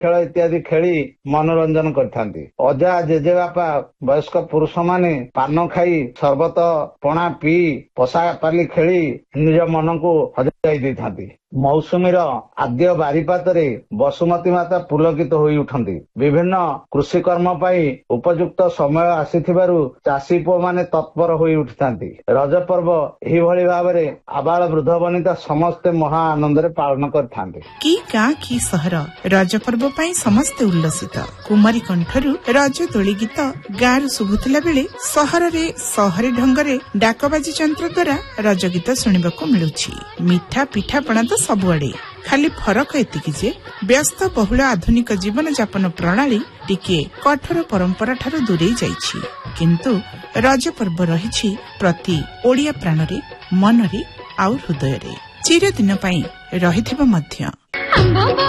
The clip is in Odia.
ଖେଳ ଇତ୍ୟାଦି ଖେଳି ମନୋରଞ୍ଜନ କରିଥାନ୍ତି। ଅଜା ଜେଜେବାପା ବୟସ୍କ ପୁରୁଷ ମାନେ ପାନ ଖାଇ ସର୍ବତ ପଣା ପିଇ ପଶାପାଲି ଖେଳି ନିଜ ମନକୁ ହଜାଇ ଦେଇଥାନ୍ତି। ମୌସୁମୀର ଆଦ୍ୟ ବାରିପାତରେ ବସୁମତୀ ମାତା ପୁଲକିତ ହୋଇ ଉଠନ୍ତି। ବିଭିନ୍ନ କୃଷି କର୍ମ ପାଇଁ ଉପଯୁକ୍ତ ସମୟ ଆସିଥିବାରୁ ଚାଷୀ ପୁଅ ମାନେ ତତ୍ପର ହୋଇ ଉଠିଥାନ୍ତି। ରଜ ପର୍ବ ଏହିଭଳି ଭାବରେ ଆବାଳ ବୃଦ୍ଧ ବନିତା ସମସ୍ତେ ମହା ଆନନ୍ଦରେ ପାଳନ କରିଥାନ୍ତି। କି ଗାଁ କି ସହର ରଜ ପର୍ବ ପାଇଁ ସମସ୍ତେ ଉଲ୍ଲସିତ। କୁମାରୀ କଣ୍ଠରୁ ରଜ ଦୋଳି ଗୀତ ଗାଁରୁ ଶୁଭୁଥିଲା ବେଳେ ସହରରେ ସହରୀ ଢଙ୍ଗରେ ଡାକବାଜି ଯନ୍ତ୍ର ଦ୍ୱାରା ରଜ ଗୀତ ଶୁଣିବାକୁ ମିଳୁଛି। ମିଠା ପିଠାପଣା ତ ସବୁଆଡେ। ଖାଲି ଫରକ ଏତିକି ଯେ ବ୍ୟସ୍ତ ବହୁଳ ଆଧୁନିକ ଜୀବନ ଯାପନ ପ୍ରଣାଳୀ ଟିକେ କଠୋର ପରମ୍ପରା ଠାରୁ ଦୂରେଇ ଯାଇଛି। କିନ୍ତୁ ରଜ ପର୍ବ ରହିଛି ପ୍ରତି ଓଡିଆ ପ୍ରାଣରେ, ମନରେ ଆଉ ହୃଦୟରେ ଚିରଦିନ ପାଇଁ ରହିଥିବ ମଧ୍ୟ।